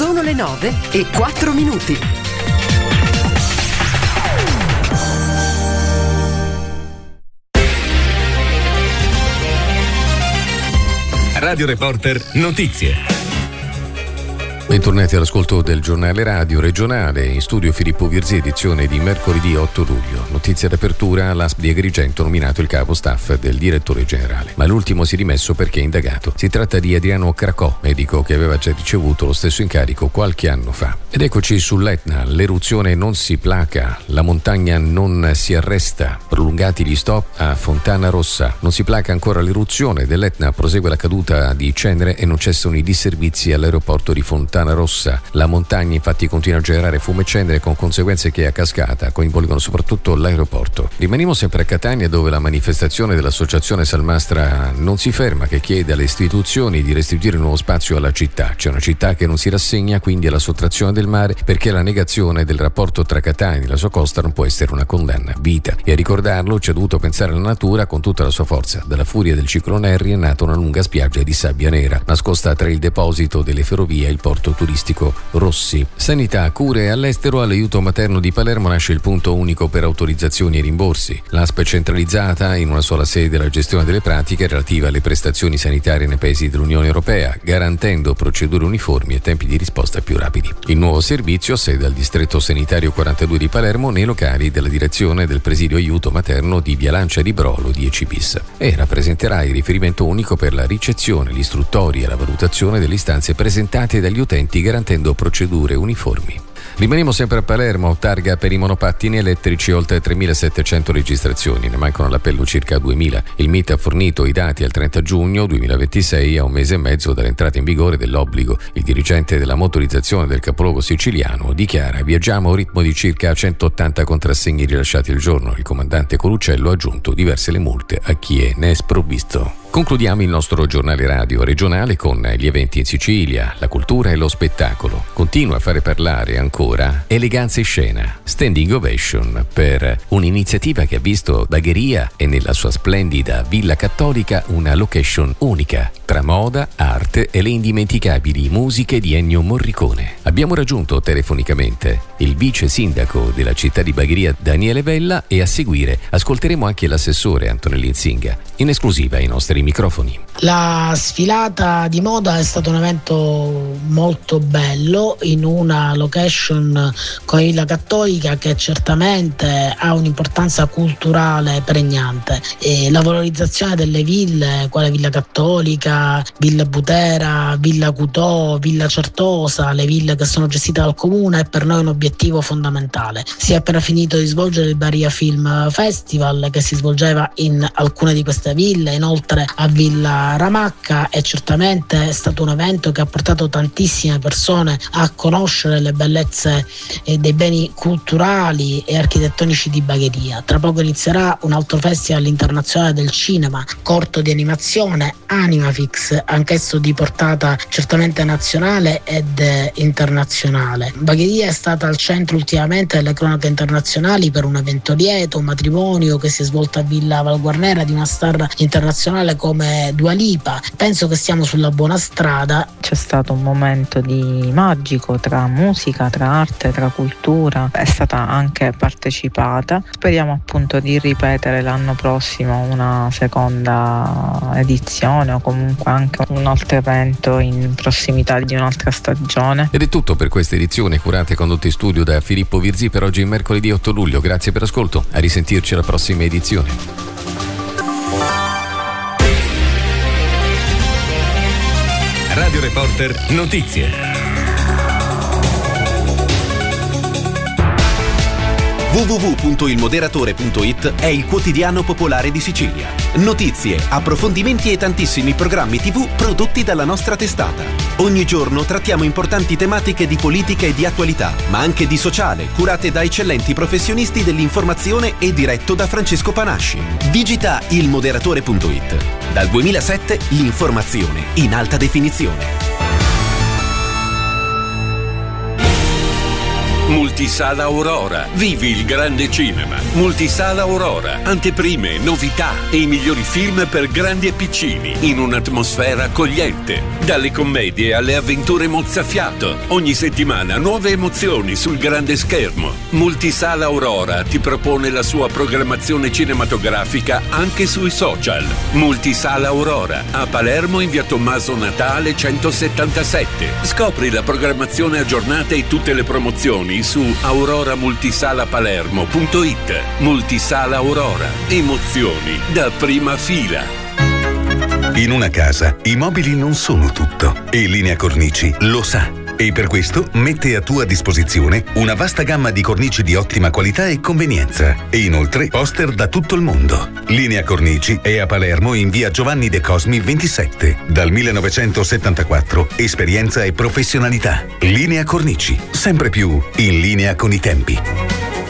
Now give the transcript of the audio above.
Sono le 9:04. Radio Reporter Notizie. Bentornati all'ascolto del giornale radio regionale, in studio Filippo Virzì, edizione di mercoledì 8 luglio. Notizia d'apertura, l'ASP di Agrigento ha nominato il capo staff del direttore generale, ma l'ultimo si è dimesso perché è indagato. Si tratta di Adriano Cracò, medico che aveva già ricevuto lo stesso incarico qualche anno fa. Ed eccoci sull'Etna, l'eruzione non si placa, la montagna non si arresta, prolungati gli stop a Fontana Rossa. Non si placa ancora l'eruzione dell'Etna, prosegue la caduta di cenere e non cessano i disservizi all'aeroporto di Fontana Rossa. La montagna infatti continua a generare fumo e cenere con conseguenze che a cascata coinvolgono soprattutto l'aeroporto. Rimaniamo sempre a Catania, dove la manifestazione dell'associazione Salmastra non si ferma, che chiede alle istituzioni di restituire nuovo spazio alla città. C'è una città che non si rassegna quindi alla sottrazione del mare, perché la negazione del rapporto tra Catania e la sua costa non può essere una condanna a vita, e a ricordarlo ci ha dovuto pensare la natura con tutta la sua forza. Dalla furia del ciclone Harry è nata una lunga spiaggia di sabbia nera nascosta tra il deposito delle ferrovie e il porto turistico Rossi. Sanità, cure all'estero. All'aiuto materno di Palermo nasce il punto unico per autorizzazioni e rimborsi. L'ASP è centralizzata in una sola sede la gestione delle pratiche relative alle prestazioni sanitarie nei paesi dell'Unione Europea, garantendo procedure uniformi e tempi di risposta più rapidi. Il nuovo servizio ha sede al distretto sanitario 42 di Palermo, nei locali della direzione del presidio aiuto materno di Via Lancia di Brolo 10 bis, e rappresenterà il riferimento unico per la ricezione, l'istruttoria e la valutazione delle istanze presentate dagli utenti, garantendo procedure uniformi. Rimaniamo sempre a Palermo, targa per i monopattini elettrici, oltre 3.700 registrazioni, ne mancano all'appello circa 2.000. Il MIT ha fornito i dati al 30 giugno 2026, a un mese e mezzo dall'entrata in vigore dell'obbligo. Il dirigente della motorizzazione del capoluogo siciliano dichiara: viaggiamo a un ritmo di circa 180 contrassegni rilasciati al giorno. Il comandante Coluccello ha aggiunto diverse le multe a chi ne è sprovvisto. Concludiamo il nostro giornale radio regionale con gli eventi in Sicilia, la cultura e lo spettacolo. Continua a fare parlare ancora Eleganza in Scena, standing ovation per un'iniziativa che ha visto Bagheria e nella sua splendida Villa Cattolica una location unica tra moda, arte e le indimenticabili musiche di Ennio Morricone. Abbiamo raggiunto telefonicamente il vice sindaco della città di Bagheria, Daniele Vella, e a seguire ascolteremo anche l'assessore Antonello Insinga, in esclusiva ai nostri microfoni. La sfilata di moda è stato un evento molto bello in una location come Villa Cattolica, che certamente ha un'importanza culturale pregnante, e la valorizzazione delle ville quale Villa Cattolica, Villa Butera, Villa Cutò, Villa Certosa, le ville che sono gestite dal comune, è per noi un obiettivo fondamentale. Si è appena finito di svolgere il Baria Film Festival, che si svolgeva in alcune di queste ville, inoltre a Villa Ramacca, e certamente è stato un evento che ha portato tantissime persone a conoscere le bellezze dei beni culturali e architettonici di Bagheria. Tra poco inizierà un altro festival internazionale del cinema, corto di animazione, Animafix, anch'esso di portata certamente nazionale ed internazionale. Bagheria è stata al centro ultimamente delle cronache internazionali per un evento lieto, un matrimonio che si è svolto a Villa Valguarnera di una star internazionale come Dua Lipa. Penso che siamo sulla buona strada. C'è stato un momento magico tra musica, tra arte, tra cultura, è stata anche partecipata. Speriamo appunto di ripetere l'anno prossimo una seconda edizione o comunque anche un altro evento in prossimità di un'altra stagione. Ed è tutto per questa edizione, curata e condotta in studio da Filippo Virzì, per oggi mercoledì 8 luglio. Grazie per l'ascolto, a risentirci alla prossima edizione. Radio Reporter Notizie. www.ilmoderatore.it è il quotidiano popolare di Sicilia. Notizie, approfondimenti e tantissimi programmi TV prodotti dalla nostra testata. Ogni giorno trattiamo importanti tematiche di politica e di attualità, ma anche di sociale, curate da eccellenti professionisti dell'informazione e diretto da Francesco Panasci. Digita ilmoderatore.it. Dal 2007 l'informazione in alta definizione. Multisala Aurora, vivi il grande cinema. Multisala Aurora, anteprime, novità e i migliori film per grandi e piccini in un'atmosfera accogliente. Dalle commedie alle avventure mozzafiato, ogni settimana nuove emozioni sul grande schermo. Multisala Aurora ti propone la sua programmazione cinematografica anche sui social. Multisala Aurora, a Palermo in via Tommaso Natale 177. Scopri la programmazione aggiornata e tutte le promozioni su auroramultisalapalermo.it. Multisala Aurora, emozioni da prima fila. In una casa i mobili non sono tutto e Linea Cornici lo sa. E per questo mette a tua disposizione una vasta gamma di cornici di ottima qualità e convenienza. E inoltre poster da tutto il mondo. Linea Cornici è a Palermo in via Giovanni De Cosmi 27. Dal 1974 esperienza e professionalità. Linea Cornici, sempre più in linea con i tempi.